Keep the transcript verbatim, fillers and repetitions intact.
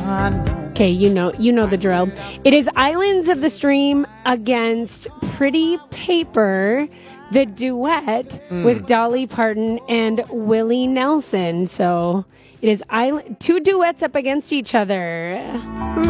Okay, you know, you know the drill. It is Islands of the Stream against Pretty Paper, the duet mm. with Dolly Parton and Willie Nelson. So it is island, two duets up against each other.